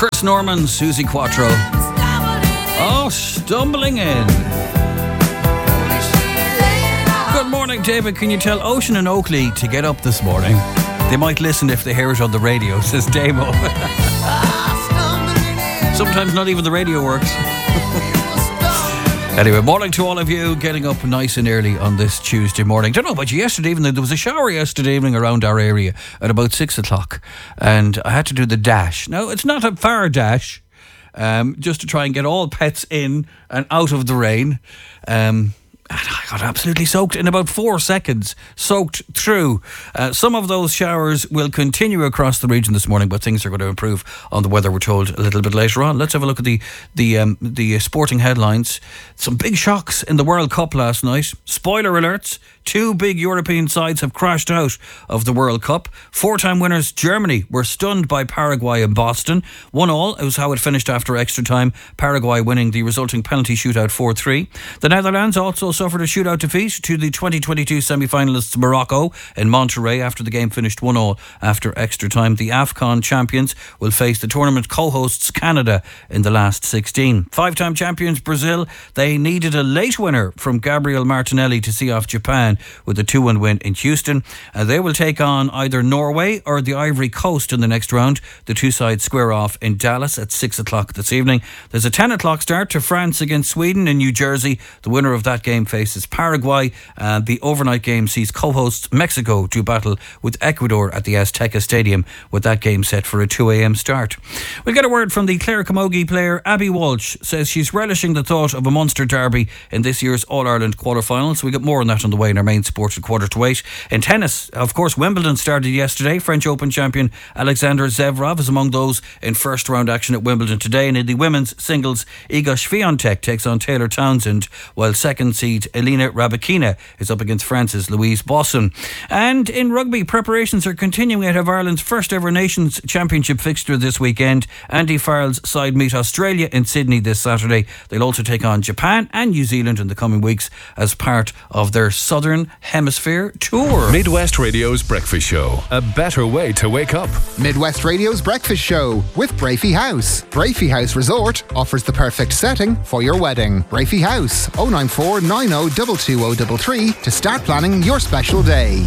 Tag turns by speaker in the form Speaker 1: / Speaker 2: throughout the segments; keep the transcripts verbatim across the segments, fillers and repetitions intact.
Speaker 1: Chris Norman, Susie Quattro. Oh, stumbling in. Good morning, David. Can you tell Ocean and Oakley to get up this morning? They might listen if they hear it on the radio, says Damo. Sometimes not even the radio works. Anyway, morning to all of you, getting up nice and early on this Tuesday morning. Don't know about you yesterday evening, there was a shower yesterday evening around our area at about six o'clock, and I had to do the dash. Now, it's not a far dash, um, just to try and get all pets in and out of the rain. Um... And I got absolutely soaked in about four seconds, soaked through. Uh, some of those showers will continue across the region this morning, but things are going to improve on the weather, we're told, a little bit later on. Let's have a look at the the um, the sporting headlines. Some big shocks in the World Cup last night. Spoiler alerts. Two big European sides have crashed out of the World Cup. Four-time winners Germany were stunned by Paraguay in Boston. One all is how it finished after extra time, Paraguay winning the resulting penalty shootout four three. The Netherlands also suffered a shootout defeat to the twenty twenty-two semi-finalists Morocco in Monterrey after the game finished one all after extra time. The AFCON champions will face the tournament co-hosts Canada in the last sixteen. Five-time champions Brazil, they needed a late winner from Gabriel Martinelli to see off Japan with a two one win in Houston. Uh, they will take on either Norway or the Ivory Coast in the next round. The two sides square off in Dallas at six o'clock this evening. There's a ten o'clock start to France against Sweden in New Jersey. The winner of that game faces Paraguay. Uh, the overnight game sees co-hosts Mexico do battle with Ecuador at the Azteca Stadium, with that game set for a two a.m. start. We get a word from the Clare Camogie player Abby Walsh. Says she's relishing the thought of a Munster derby in this year's All-Ireland quarter-finals. We got more on that on the way in our main sport at quarter to eight. In tennis, of course, Wimbledon started yesterday. French Open champion Alexander Zverev is among those in first round action at Wimbledon today. And in the women's singles, Iga Swiatek takes on Taylor Townsend, while second seed Elena Rybakina is up against France's Louise Bosson. And in rugby, preparations are continuing ahead of Ireland's first ever Nations Championship fixture this weekend. Andy Farrell's side meet Australia in Sydney this Saturday. They'll also take on Japan and New Zealand in the coming weeks as part of their Southern Hemisphere tour.
Speaker 2: Midwest Radio's Breakfast Show. A better way to wake up.
Speaker 3: Midwest Radio's Breakfast Show with Brafey House. Brafey House Resort offers the perfect setting for your wedding. Brafey House, oh nine four nine oh two two oh three three to start planning your special day.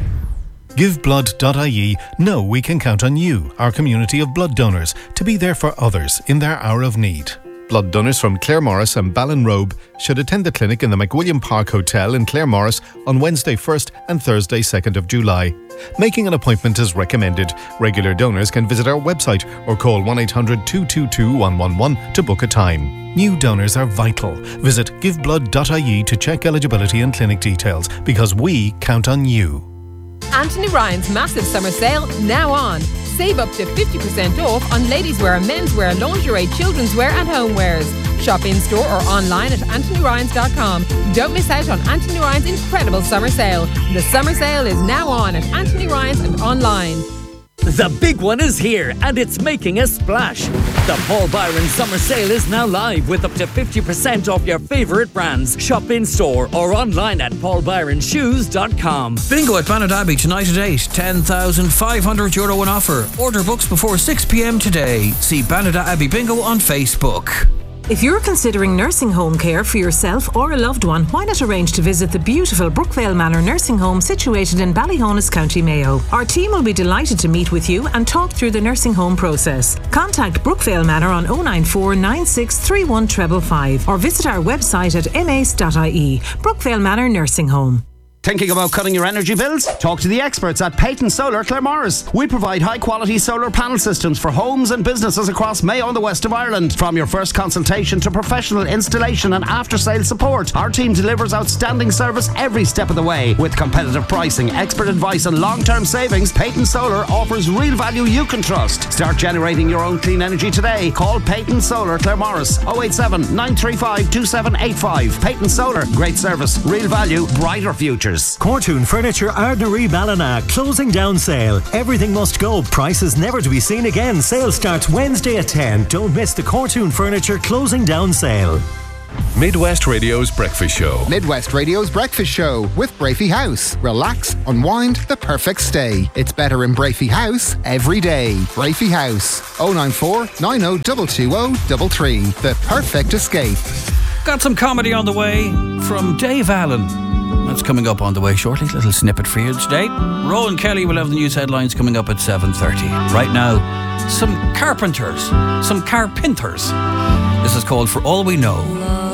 Speaker 4: give blood dot I E know we can count on you, our community of blood donors, to be there for others in their hour of need. Blood donors from Claremorris and Ballinrobe should attend the clinic in the McWilliam Park Hotel in Claremorris on Wednesday first and Thursday second of July. Making an appointment is recommended. Regular donors can visit our website or call one eight hundred two two two one one one to book a time. New donors are vital. Visit give blood dot I E to check eligibility and clinic details, because we count on you.
Speaker 5: Anthony Ryan's massive summer sale now on. Save up to fifty percent off on ladies' wear, menswear, lingerie, children's wear and homewares. Shop in store or online at anthony ryans dot com. Don't miss out on Anthony Ryan's incredible summer sale. The summer sale is now on at Anthony Ryan's and online.
Speaker 6: The big one is here, and it's making a splash. The Paul Byron Summer Sale is now live with up to fifty percent off your favourite brands. Shop in store or online at paul byron shoes dot com.
Speaker 1: Bingo at Bannodabbey tonight at eight. ten thousand five hundred euro in offer. Order books before six p.m. today. See Bannodabbey Bingo on Facebook.
Speaker 7: If you're considering nursing home care for yourself or a loved one, why not arrange to visit the beautiful Brookvale Manor Nursing Home situated in Ballyhonus, County Mayo. Our team will be delighted to meet with you and talk through the nursing home process. Contact Brookvale Manor on oh nine four nine six three one five five five or visit our website at m a c e dot i e. Brookvale Manor Nursing Home.
Speaker 8: Thinking about cutting your energy bills? Talk to the experts at Peyton Solar Claremorris. We provide high-quality solar panel systems for homes and businesses across Mayo and the west of Ireland. From your first consultation to professional installation and after-sale support, our team delivers outstanding service every step of the way. With competitive pricing, expert advice and long-term savings, Peyton Solar offers real value you can trust. Start generating your own clean energy today. Call Peyton Solar Claremorris oh eight seven nine three five two seven eight five. Peyton Solar, great service, real value, brighter futures.
Speaker 9: Cortoon Furniture Ardnaree Ballina closing down sale. Everything must go. Prices never to be seen again. Sale starts Wednesday at ten. Don't miss the Cortoon Furniture closing down sale.
Speaker 2: Midwest Radio's breakfast show.
Speaker 3: Midwest Radio's breakfast show with Brafey House. Relax, unwind, the perfect stay. It's better in Brafey House every day. Brafey House, oh nine four nine oh two two oh three three. The perfect escape.
Speaker 1: Got some comedy on the way from Dave Allen. That's coming up on the way shortly. Little snippet for you today. Rowan Kelly will have the news headlines coming up at seven thirty. Right now, some carpenters. Some carpenters. This is called For All We Know.